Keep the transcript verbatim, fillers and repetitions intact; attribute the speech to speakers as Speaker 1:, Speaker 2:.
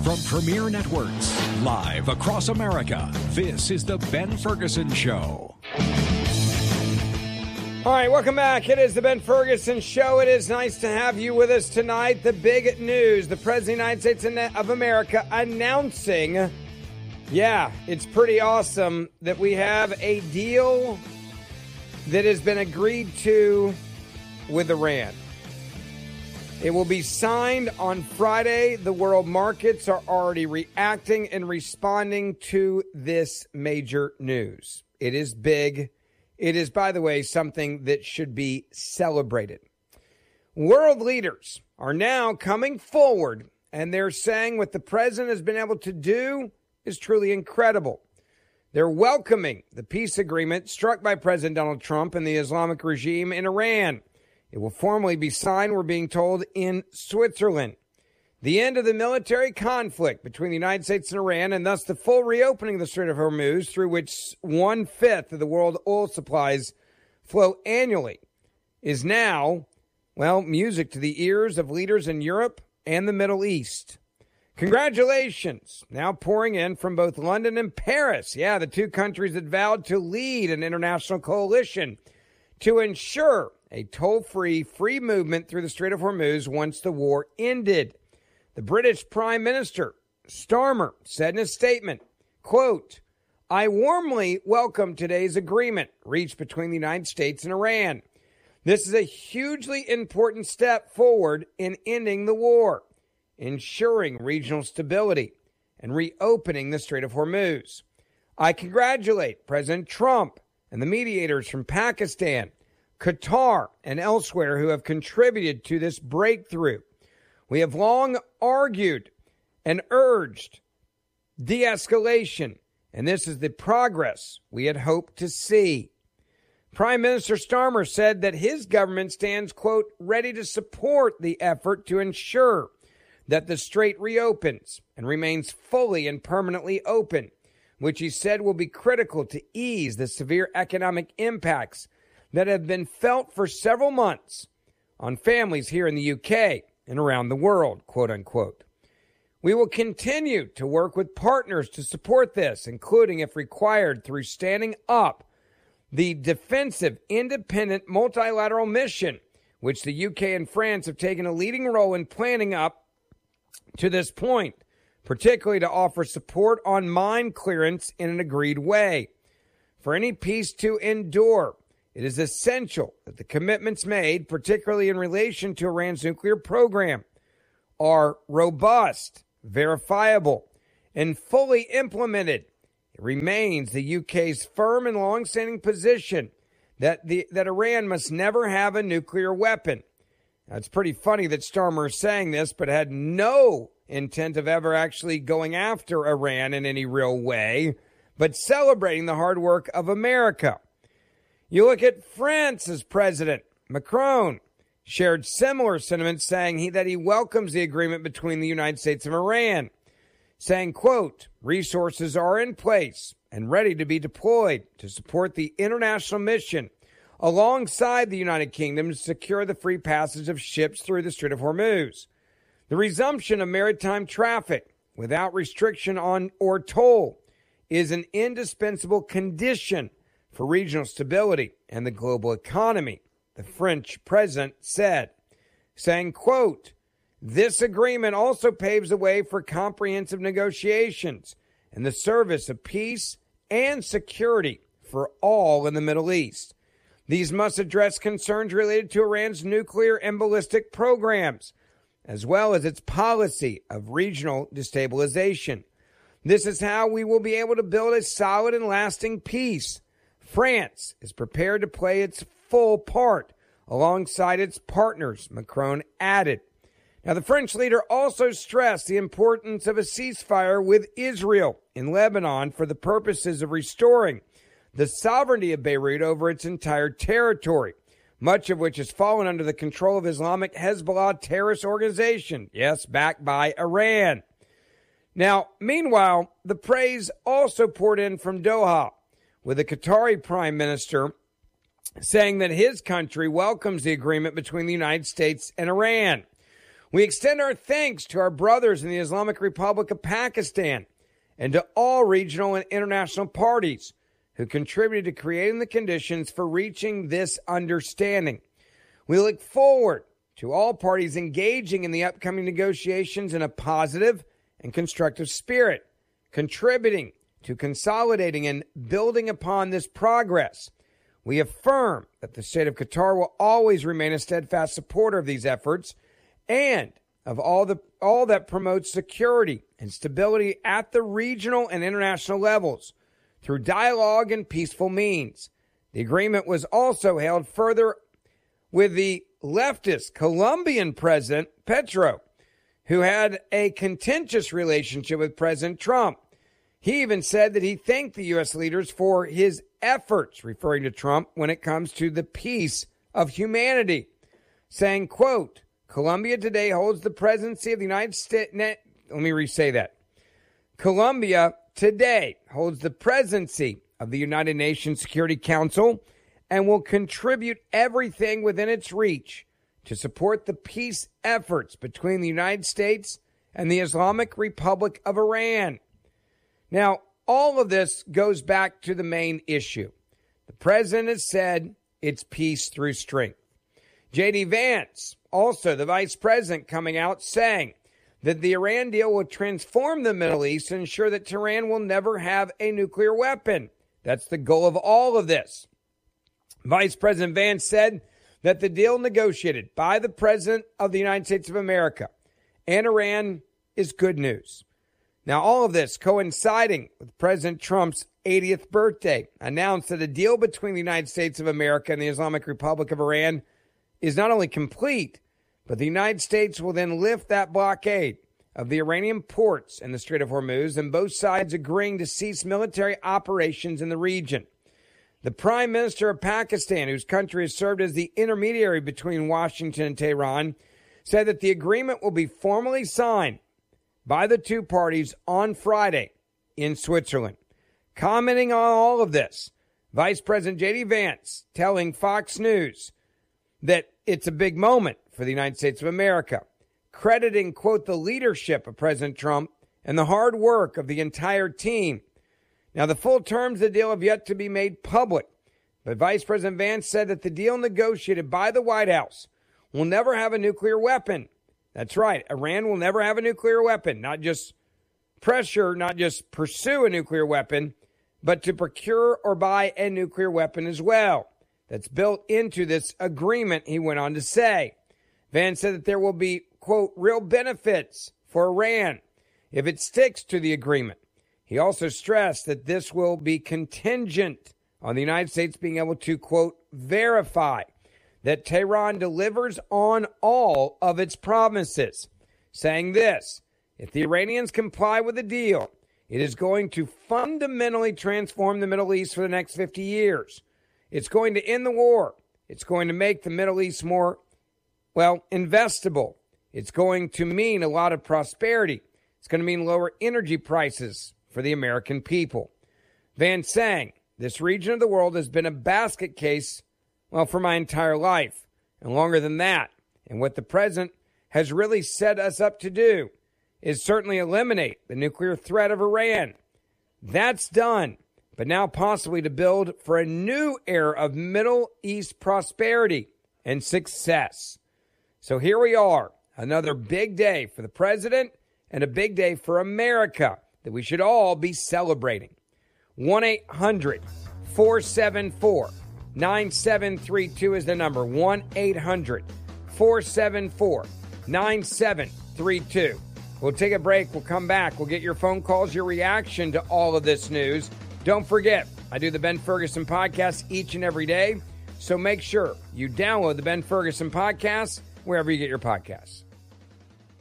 Speaker 1: From Premier Networks, live across America, this is The Ben Ferguson Show.
Speaker 2: All right, welcome back. It is The Ben Ferguson Show. It is nice to have you with us tonight. The big news, the President of the United States of America announcing, yeah, it's pretty awesome that we have a deal that has been agreed to with Iran. It will be signed on Friday. The world markets are already reacting and responding to this major news. It is big. It is, by the way, something that should be celebrated. World leaders are now coming forward, and they're saying what the president has been able to do is truly incredible. They're welcoming the peace agreement struck by President Donald Trump and the Islamic regime in Iran. It will formally be signed, we're being told, in Switzerland. The end of the military conflict between the United States and Iran, and thus the full reopening of the Strait of Hormuz, through which one-fifth of the world oil supplies flow annually, is now, well, music to the ears of leaders in Europe and the Middle East. Congratulations, now pouring in from both London and Paris. Yeah, the two countries that vowed to lead an international coalition to ensure a toll-free, free movement through the Strait of Hormuz once the war ended. The British Prime Minister, Starmer, said in a statement, quote, I warmly welcome today's agreement reached between the United States and Iran. This is a hugely important step forward in ending the war, ensuring regional stability, and reopening the Strait of Hormuz. I congratulate President Trump and the mediators from Pakistan, Qatar, and elsewhere who have contributed to this breakthrough. We have long argued and urged de-escalation, and this is the progress we had hoped to see. Prime Minister Starmer said that his government stands, quote, ready to support the effort to ensure that the strait reopens and remains fully and permanently open, which he said will be critical to ease the severe economic impacts that have been felt for several months on families here in the U K and around the world, quote unquote. We will continue to work with partners to support this, including, if required, through standing up the defensive, independent, multilateral mission, which the U K and France have taken a leading role in planning up to this point, particularly to offer support on mine clearance in an agreed way. For any peace to endure, it is essential that the commitments made, particularly in relation to Iran's nuclear program, are robust, verifiable, and fully implemented. It remains the U K's firm and long-standing position that the that Iran must never have a nuclear weapon. Now, it's pretty funny that Starmer is saying this, but had no intent of ever actually going after Iran in any real way, but celebrating the hard work of America. You look at France's president, Macron, shared similar sentiments, saying he, that he welcomes the agreement between the United States and Iran, saying, quote, resources are in place and ready to be deployed to support the international mission alongside the United Kingdom to secure the free passage of ships through the Strait of Hormuz. The resumption of maritime traffic without restriction on or toll is an indispensable condition for regional stability and the global economy, the French president said, saying, quote, this agreement also paves the way for comprehensive negotiations in the service of peace and security for all in the Middle East. These must address concerns related to Iran's nuclear and ballistic programs, as well as its policy of regional destabilization. This is how we will be able to build a solid and lasting peace. France is prepared to play its full part alongside its partners, Macron added. Now, the French leader also stressed the importance of a ceasefire with Israel in Lebanon for the purposes of restoring the sovereignty of Beirut over its entire territory, much of which has fallen under the control of Islamic Hezbollah terrorist organization, yes, backed by Iran. Now, meanwhile, the praise also poured in from Doha, with the Qatari prime minister saying that his country welcomes the agreement between the United States and Iran. We extend our thanks to our brothers in the Islamic Republic of Pakistan and to all regional and international parties who contributed to creating the conditions for reaching this understanding. We look forward to all parties engaging in the upcoming negotiations in a positive and constructive spirit, contributing to consolidating and building upon this progress. We affirm that the state of Qatar will always remain a steadfast supporter of these efforts and of all the all that promotes security and stability at the regional and international levels through dialogue and peaceful means. The agreement was also held further with the leftist Colombian president, Petro, who had a contentious relationship with President Trump. He even said that he thanked the U S leaders for his efforts, referring to Trump, when it comes to the peace of humanity, saying, quote, Colombia today holds the presidency of the United States. Let me re-say that. Colombia today holds the presidency of the United Nations Security Council and will contribute everything within its reach to support the peace efforts between the United States and the Islamic Republic of Iran. Now, all of this goes back to the main issue. The president has said it's peace through strength. J D Vance, also the vice president, coming out saying that the Iran deal will transform the Middle East and ensure that Tehran will never have a nuclear weapon. That's the goal of all of this. Vice President Vance said that the deal negotiated by the President of the United States of America and Iran is good news. Now, all of this coinciding with President Trump's eightieth birthday, announced that a deal between the United States of America and the Islamic Republic of Iran is not only complete, but the United States will then lift that blockade of the Iranian ports in the Strait of Hormuz, and both sides agreeing to cease military operations in the region. The Prime Minister of Pakistan, whose country has served as the intermediary between Washington and Tehran, said that the agreement will be formally signed by the two parties on Friday in Switzerland. Commenting on all of this, Vice President J D Vance telling Fox News that it's a big moment for the United States of America, crediting, quote, the leadership of President Trump and the hard work of the entire team. Now, the full terms of the deal have yet to be made public, but Vice President Vance said that the deal negotiated by the White House will never have a nuclear weapon. That's right. Iran will never have a nuclear weapon, not just pressure, not just pursue a nuclear weapon, but to procure or buy a nuclear weapon as well. That's built into this agreement, he went on to say. Vance said that there will be, quote, real benefits for Iran if it sticks to the agreement. He also stressed that this will be contingent on the United States being able to, quote, verify that Tehran delivers on all of its promises, saying this: if the Iranians comply with the deal, it is going to fundamentally transform the Middle East for the next fifty years. It's going to end the war. It's going to make the Middle East more, well, investable. It's going to mean a lot of prosperity. It's going to mean lower energy prices for the American people. Vance saying, this region of the world has been a basket case, well, for my entire life, and longer than that. And what the president has really set us up to do is certainly eliminate the nuclear threat of Iran. That's done. But now possibly to build for a new era of Middle East prosperity and success. So here we are, another big day for the president and a big day for America that we should all be celebrating. one eight hundred four seven four nine seven three two is the number. one eight hundred four seven four nine seven three two. We'll take a break. We'll come back. We'll get your phone calls, your reaction to all of this news. Don't forget, I do the Ben Ferguson podcast each and every day, so make sure you download the Ben Ferguson podcast wherever you get your podcasts.